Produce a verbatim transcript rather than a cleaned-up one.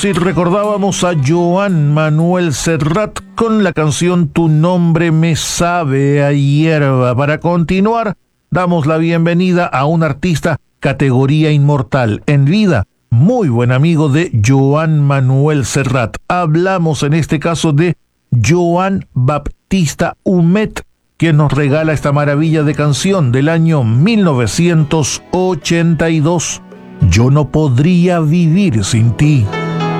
Sí, recordábamos a Joan Manuel Serrat con la canción Tu nombre me sabe a hierba. Para continuar, damos la bienvenida a un artista categoría inmortal en vida, muy buen amigo de Joan Manuel Serrat. Hablamos en este caso de Joan Baptista Humet, quien nos regala esta maravilla de canción del año mil novecientos ochenta y dos. Yo no podría vivir sin ti.